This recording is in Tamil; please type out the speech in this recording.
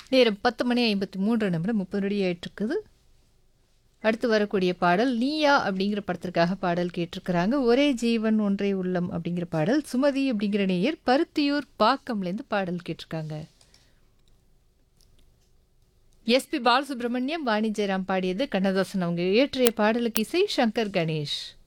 நேரம் 10:53 30 நொடி ஆயிட்டிருக்குது. அடுத்து வரக்கூடிய பாடல் நீயா அப்படிங்கிற படத்திற்காக பாடல் கேட்டிருக்கிறாங்க. ஒரே ஜீவன் ஒன்றே உள்ளம் அப்படிங்கிற பாடல். சுமதி அப்படிங்கிற நேயர் பருத்தியூர் பாக்கம்லேருந்து பாடல் கேட்டிருக்காங்க. எஸ்பி பாலசுப்ரமணியம், வாணி ஜெயராம் பாடியது. கண்ணதாசன் அவங்க இயற்றிய பாடலுக்கு இசை சங்கர் கணேஷ்.